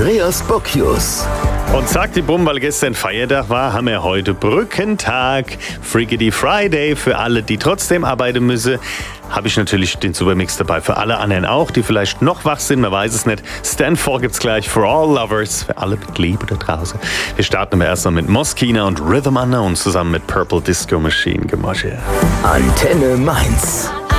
Andreas Bocchius. Und sagt die Bumm, weil gestern Feiertag war, haben wir heute Brückentag. Friggity Friday für alle, die trotzdem arbeiten müssen. Habe ich natürlich den Supermix dabei. Für alle anderen auch, die vielleicht noch wach sind, man weiß es nicht. Stand 4 gibt's gleich for all lovers, für alle mit Liebe da draußen. Wir starten aber erstmal mit Moskina und Rhythm Unknown zusammen mit Purple Disco Machine. Gemosche. Antenne Mainz.